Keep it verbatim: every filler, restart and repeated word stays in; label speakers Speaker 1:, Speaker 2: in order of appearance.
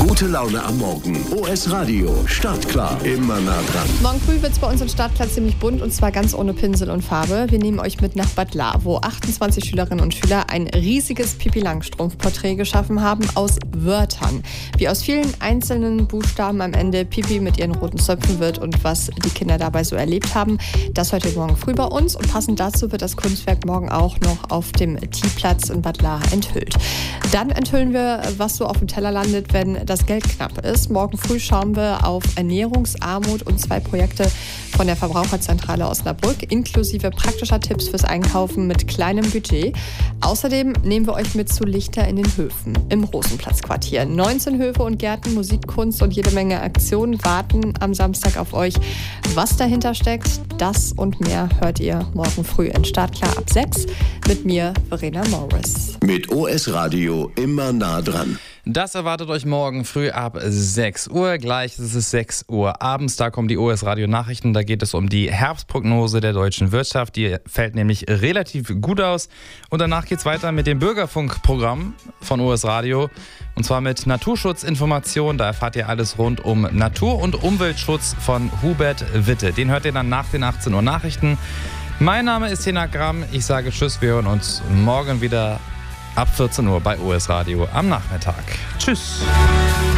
Speaker 1: Gute Laune am Morgen. O S Radio. Startklar. Immer nah dran.
Speaker 2: Morgen früh wird es bei uns in Startklar ziemlich bunt und zwar ganz ohne Pinsel und Farbe. Wir nehmen euch mit nach Bad Lahr, wo achtundzwanzig Schülerinnen und Schüler ein riesiges Pipi-Langstrumpf-Porträt geschaffen haben aus Wörtern. Wie aus vielen einzelnen Buchstaben am Ende Pipi mit ihren roten Zöpfen wird und was die Kinder dabei so erlebt haben, das heute morgen früh bei uns. Und passend dazu wird das Kunstwerk morgen auch noch auf dem T-Platz in Bad Lahr enthüllt. Dann enthüllen wir, was so auf dem Teller landet, wenn das Geld knapp ist. Morgen früh schauen wir auf Ernährungsarmut und zwei Projekte von der Verbraucherzentrale Osnabrück, inklusive praktischer Tipps fürs Einkaufen mit kleinem Budget. Außerdem nehmen wir euch mit zu Lichter in den Höfen im Rosenplatzquartier. neunzehn Höfe und Gärten, Musikkunst und jede Menge Aktionen warten am Samstag auf euch. Was dahinter steckt, das und mehr hört ihr morgen früh in Startklar ab sechs mit mir, Verena Morris.
Speaker 1: Mit O S Radio immer nah dran.
Speaker 3: Das erwartet euch morgen früh ab sechs Uhr. Gleich ist es sechs Uhr abends. Da kommen die O S Radio Nachrichten. Da geht es um die Herbstprognose der deutschen Wirtschaft. Die fällt nämlich relativ gut aus. Und danach geht es weiter mit dem Bürgerfunkprogramm von O S Radio. Und zwar mit Naturschutzinformationen. Da erfahrt ihr alles rund um Natur- und Umweltschutz von Hubert Witte. Den hört ihr dann nach den achtzehn Uhr Nachrichten. Mein Name ist Hena Gramm. Ich sage Tschüss. Wir hören uns morgen wieder ab vierzehn Uhr bei O S Radio am Nachmittag. Tschüss.